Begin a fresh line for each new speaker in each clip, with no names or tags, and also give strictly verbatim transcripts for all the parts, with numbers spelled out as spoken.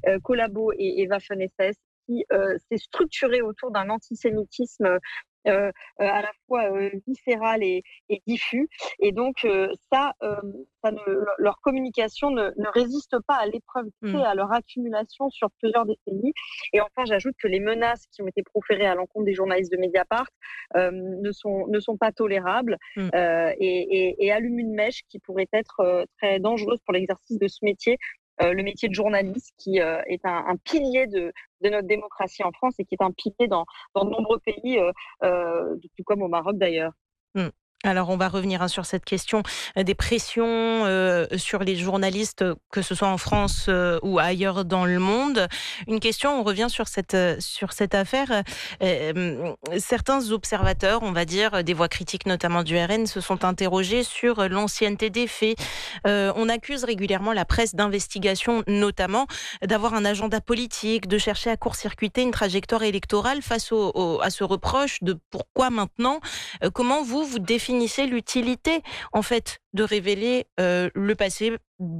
euh, Collabo et Eva Fenessès, qui euh, s'est structuré autour d'un antisémitisme euh, euh, à la fois euh, viscéral et, et diffus. Et donc, euh, ça, euh, ça ne, leur communication ne, ne résiste pas à l'épreuve,
Mmh.
à leur accumulation sur plusieurs décennies. Et enfin, j'ajoute que les menaces qui ont été proférées à l'encontre des journalistes de Mediapart euh, ne, sont, ne sont pas tolérables
Mmh.
euh, et, et, et allument une mèche qui pourrait être euh, très dangereuse pour l'exercice de ce métier, euh, le métier de journaliste, qui euh, est un, un pilier de, de notre démocratie en France et qui est un pilier dans, dans de nombreux pays, euh, euh, tout comme au Maroc d'ailleurs.
Mmh. Alors on va revenir, hein, sur cette question, heu, des pressions, heu, sur les journalistes, heu, que ce soit en France, heu, ou ailleurs dans le monde. Une question, on revient sur cette, heu, sur cette affaire. Heu, hem, certains observateurs, on va dire, des voix critiques notamment du R N, se sont interrogés sur l'ancienneté des faits. Heu, on accuse régulièrement la presse d'investigation, notamment, d'avoir un agenda politique, de chercher à court-circuiter une trajectoire électorale face au au à ce reproche de pourquoi maintenant? Heu, comment vous, vous définissez l'utilité, en fait, de révéler, heu, le passé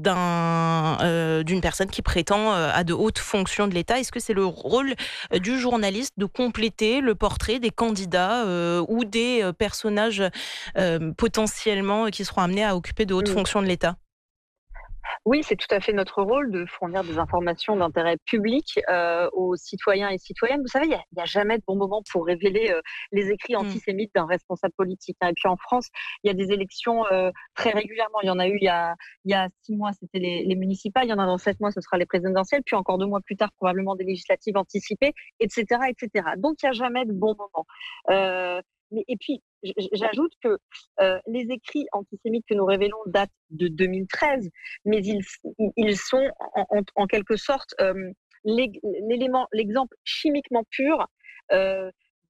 d'un, heu, d'une personne qui prétend, heu, à de hautes fonctions de l'État? Est-ce que c'est le rôle, heu, du journaliste de compléter le portrait des candidats, heu, ou des, heu, personnages, hem, potentiellement, qui seront amenés à occuper de hautes
Mm.
fonctions de l'État?
Oui, c'est tout à fait notre rôle de fournir des informations d'intérêt public euh, aux citoyens et citoyennes. Vous savez, il n'y a, a, jamais de bon moment pour révéler euh, les écrits
Mmh.
antisémites d'un responsable politique, hein. Et puis en France, il y a des élections euh, très régulièrement. Il y en a eu il y a, il y a six mois, c'était les, les municipales. Il y en a dans sept mois, ce sera les présidentielles. Puis encore deux mois plus tard, probablement des législatives anticipées, et cetera, et cetera. Donc il n'y a jamais de bon moment. Euh, mais, et puis, j'ajoute que euh, les écrits antisémites que nous révélons datent de deux mille treize, mais ils, ils sont en, en, en quelque sorte euh, l'élément, l'exemple chimiquement pur euh,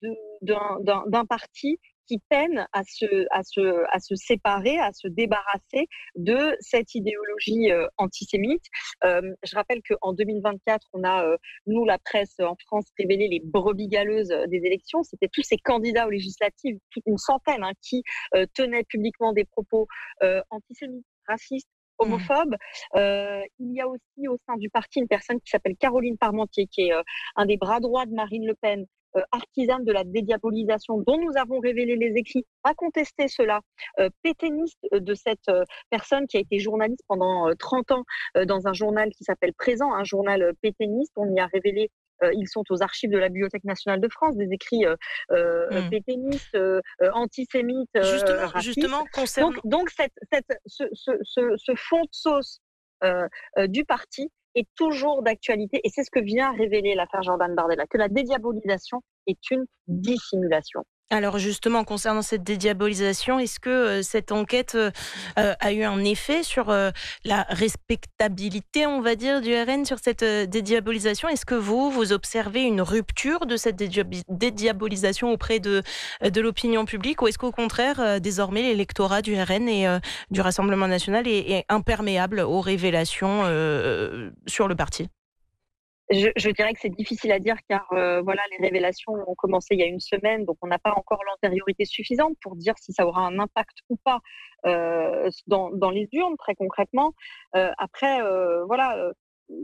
d'un parti qui peine à se, à, se, à se séparer, à se débarrasser de cette idéologie euh, antisémite. Euh, je rappelle qu'en deux mille vingt-quatre, on a, euh, nous, la presse en France, révélé les brebis galeuses des élections. C'était tous ces candidats aux législatives, une centaine, hein, qui euh, tenaient publiquement des propos euh, antisémites, racistes,
Mmh.
homophobes. Euh, il y a aussi au sein du parti une personne qui s'appelle Caroline Parmentier, qui est euh, un des bras droits de Marine Le Pen, euh, artisane de la dédiabolisation, dont nous avons révélé les écrits, a contesté cela, euh, pétainiste de cette euh, personne qui a été journaliste pendant euh, trente ans euh, dans un journal qui s'appelle Présent, un journal euh, pétainiste. On y a révélé, euh, ils sont aux archives de la Bibliothèque nationale de France, des écrits euh, euh,
Mmh.
pétainistes, euh, antisémites, euh,
Justement
racistes.
justement
Donc,
concernant
donc cette, cette, ce, ce, ce, ce fond de sauce euh, euh, du parti est toujours d'actualité, et c'est ce que vient révéler l'affaire Jordan Bardella, que la dédiabolisation est une dissimulation.
Alors justement, concernant cette dédiabolisation, est-ce que, heu, cette enquête, heu heu, a eu un effet sur, heu, la respectabilité, on va dire, du R N sur cette, heu, dédiabolisation? Est-ce que vous, vous observez une rupture de cette dédiabi dédiabolisation auprès de, heu, de l'opinion publique? Ou est-ce qu'au contraire, heu, désormais l'électorat du R N et heu, du Rassemblement national est est imperméable aux révélations, heu, sur le parti?
Je, je dirais que c'est difficile à dire car euh, voilà, les révélations ont commencé il y a une semaine, donc on n'a pas encore l'antériorité suffisante pour dire si ça aura un impact ou pas euh, dans, dans les urnes, très concrètement. Euh, après, euh, voilà, euh,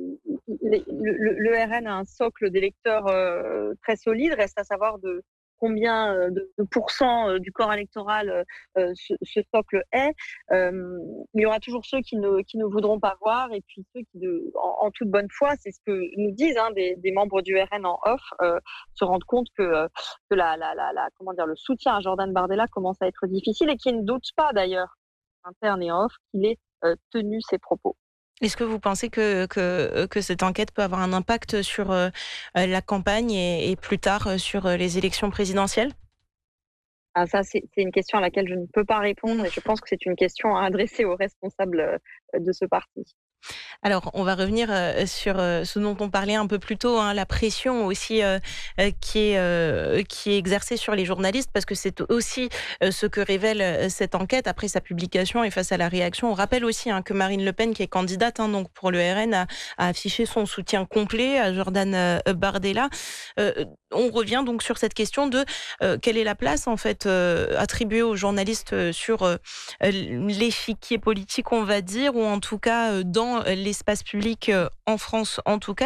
le, le, le R N a un socle d'électeurs euh, très solide, reste à savoir de combien de, de pourcents du corps électoral euh, ce, ce socle est. Euh, il y aura toujours ceux qui ne, qui ne voudront pas voir, et puis ceux qui, de, en, en toute bonne foi, c'est ce que nous disent hein, des, des membres du R N en off, euh, se rendent compte que, que la, la, la, la, comment dire, le soutien à Jordan Bardella commence à être difficile, et qui ne doutent pas d'ailleurs, interne et en off, qu'il ait euh, tenu ses propos.
Est-ce que vous pensez que que que cette enquête peut avoir un impact sur, heu heu, la campagne et et plus tard, heu, sur, heu, les élections présidentielles?
Ah, ça, c'est c'est une question à laquelle je ne peux pas répondre, et je
Mmh.
pense que c'est une question à adresser aux responsables euh, de ce parti.
Alors, on va revenir, heu, sur, heu, ce dont on parlait un peu plus tôt, hein, la pression aussi, heu heu, qui est, heu, qui est exercée sur les journalistes, parce que c'est aussi, heu, ce que révèle, heu, cette enquête après sa publication et face à la réaction. On rappelle aussi, hein, que Marine Le Pen, qui est candidate, hein, donc pour le R N, a a affiché son soutien complet à Jordan, heu, Bardella. Heu, on revient donc sur cette question de, heu, quelle est la place en fait, heu, attribuée aux journalistes, heu, sur, heu, l'échiquier politique, on va dire, ou en tout cas, heu, dans l'espace public, heu, en France en tout cas.